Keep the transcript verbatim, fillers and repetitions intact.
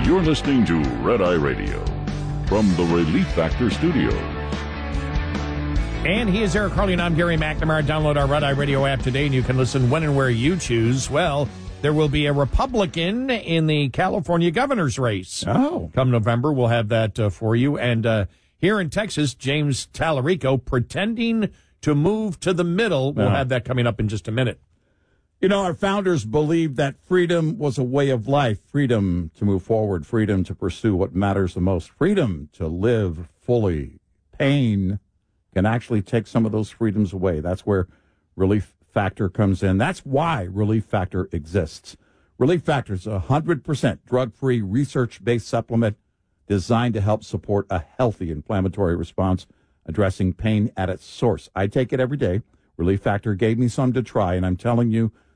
You're listening to Red Eye Radio from the Relief Factor Studios. And he is Eric Carly, and I'm Gary McNamara. Download our Red Eye Radio app today, and you can listen when and where you choose. Well, there will be a Republican in the California governor's race. Oh. Come November, we'll have that uh, for you. And uh, here in Texas, James Tallarico pretending to move to the middle. We'll Oh. have that coming up in just a minute. You know, our founders believed that freedom was a way of life, freedom to move forward, freedom to pursue what matters the most, freedom to live fully. Pain can actually take some of those freedoms away. That's where Relief Factor comes in. That's why Relief Factor exists. Relief Factor is a one hundred percent drug-free, research-based supplement designed to help support a healthy inflammatory response, addressing pain at its source. I take it every day. Relief Factor gave me some to try, and I'm telling you,